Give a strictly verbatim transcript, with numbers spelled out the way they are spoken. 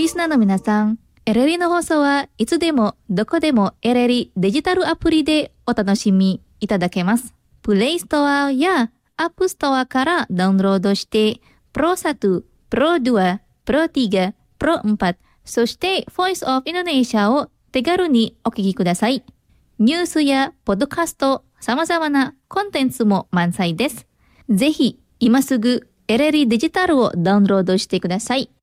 リスナーの皆さん、エレリの放送はいつでもどこでもエレリデジタルアプリでお楽しみいただけます。プレイストアやアップストアからダウンロードして、プロワン、プロツー、プロスリー、プロフォー、そして Voice of Indonesia を手軽にお聞きください。ニュースやポッドキャスト、様々なコンテンツも満載です。ぜひ今すぐエレリデジタルをダウンロードしてください。